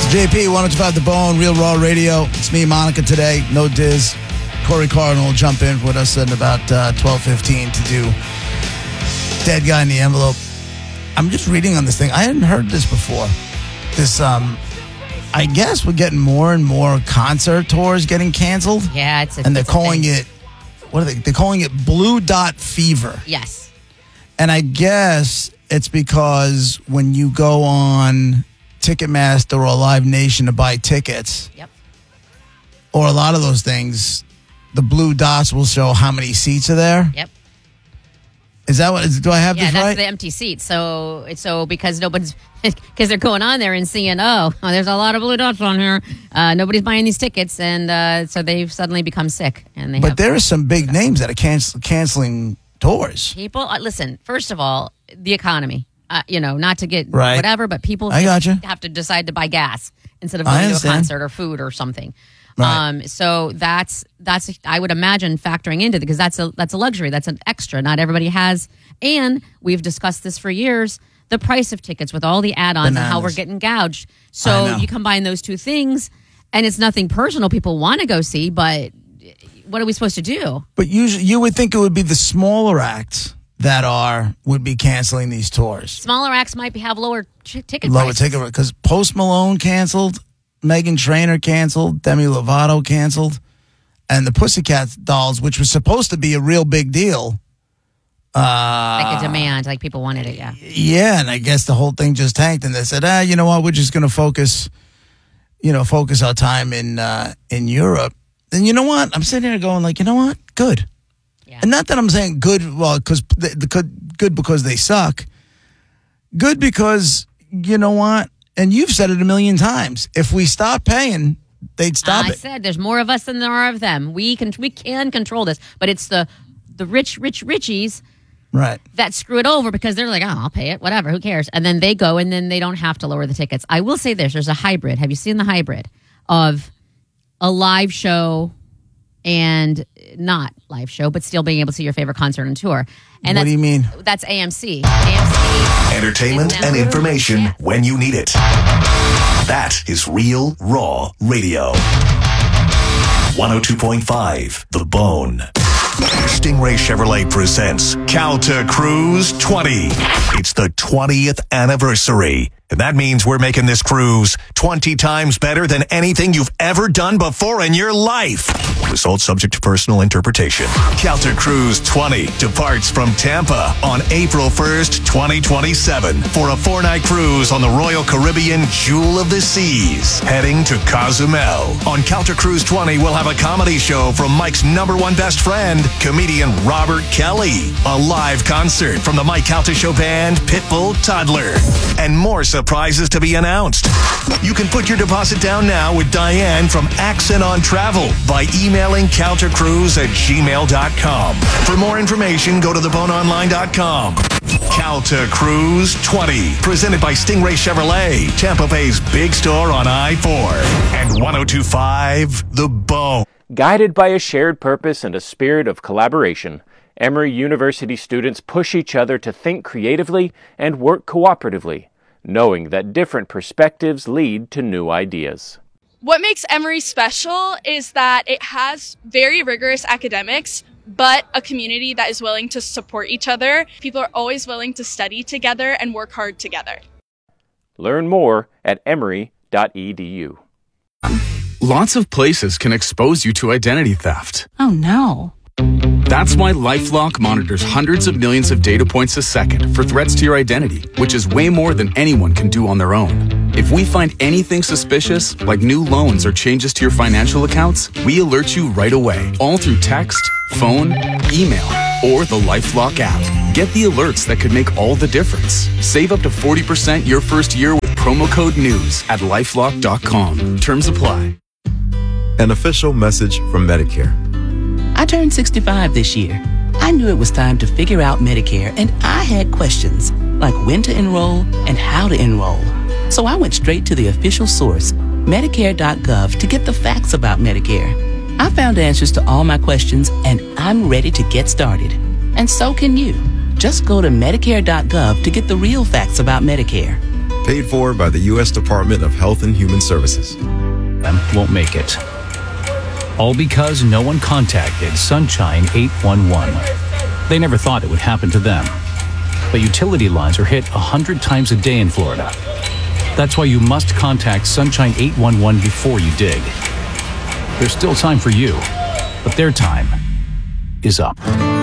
JP, 105 The Bone, Real Raw Radio. It's me, Monica, today. No Diz. Corey Cardinal will jump in with us at about 12:15 to do Dead Guy in the Envelope. I'm just reading on this thing. I hadn't heard this before. This, I guess we're getting more and more concert tours getting canceled. Yeah, and they're calling it, what are they? They're calling it Blue Dot Fever. Yes. And I guess it's because when you go on Ticketmaster or Live Nation to buy tickets, or a lot of those things, the blue dots will show how many seats are there. Yep. Is that what? Do I have this right? Yeah, that's the empty seats. So because nobody's because they're going on there and seeing, there's a lot of blue dots on here. Nobody's buying these tickets, and so they've suddenly become sick. And there are some big names that are canceling tours. People, listen. First of all, the economy. Not to get right. whatever, but people have to decide to buy gas instead of going to a concert or food or something. Right. So that's I would imagine factoring into it, because that's a luxury, that's an extra. Not everybody has, and we've discussed this for years. The price of tickets with all the add-ons and how we're getting gouged. So you combine those two things, and it's nothing personal. People want to go see, but what are we supposed to do? But usually, you would think it would be the smaller acts that would be canceling these tours. Smaller acts might have lower ticket prices. Because Post Malone canceled, Meghan Trainor canceled, Demi Lovato canceled, and the Pussycat Dolls, which was supposed to be a real big deal. Like a demand, like people wanted it, yeah. Yeah, and I guess the whole thing just tanked, and they said, you know what, we're just going to focus our time in Europe. And you know what? I'm sitting here going like, you know what? Good. Yeah. And not that I'm saying good, well, because good because they suck. Good because, you know what? And you've said it a million times. If we stop paying, they'd stop it. I said there's more of us than there are of them. We can control this, but it's the richies right that screw it over, because they're like, I'll pay it, whatever, who cares? And then they go, and then they don't have to lower the tickets. I will say there's a hybrid. Have you seen the hybrid of a live show and not live show, but still being able to see your favorite concert on tour? And what do you mean? That's AMC. AMC. Entertainment and information when you need it. That is Real Raw Radio. 102.5 The Bone. Stingray Chevrolet presents Calta Cruise 20. It's the 20th anniversary. And that means we're making this cruise 20 times better than anything you've ever done before in your life. Result subject to personal interpretation. Calta Cruise 20 departs from Tampa on April 1st, 2027 for a 4-night cruise on the Royal Caribbean Jewel of the Seas, heading to Cozumel. On Calta Cruise 20, we'll have a comedy show from Mike's number one best friend, comedian Robert Kelly, a live concert from the Mike Calta Show band, Pitbull Toddler, and more surprises to be announced. You can put your deposit down now with Diane from Accent on Travel by emailing caltacruise@gmail.com. For more information, go to theboneonline.com. Calta Cruise 20, presented by Stingray Chevrolet, Tampa Bay's big store on I-4 and 102.5 The Bone. Guided by a shared purpose and a spirit of collaboration, Emory University students push each other to think creatively and work cooperatively, knowing that different perspectives lead to new ideas. What makes Emory special is that it has very rigorous academics, but a community that is willing to support each other. People are always willing to study together and work hard together. Learn more at emory.edu. Lots of places can expose you to identity theft. Oh no. That's why LifeLock monitors hundreds of millions of data points a second for threats to your identity, which is way more than anyone can do on their own. If we find anything suspicious, like new loans or changes to your financial accounts, we alert you right away, all through text, phone, email, or the LifeLock app. Get the alerts that could make all the difference. Save up to 40% your first year with promo code NEWS at LifeLock.com. Terms apply. An official message from Medicare. I turned 65 this year. I knew it was time to figure out Medicare, and I had questions, like when to enroll and how to enroll. So I went straight to the official source, Medicare.gov, to get the facts about Medicare. I found answers to all my questions, and I'm ready to get started. And so can you. Just go to Medicare.gov to get the real facts about Medicare. Paid for by the U.S. Department of Health and Human Services. Won't make it. All because no one contacted Sunshine 811. They never thought it would happen to them. But utility lines are hit 100 times a day in Florida. That's why you must contact Sunshine 811 before you dig. There's still time for you, but their time is up.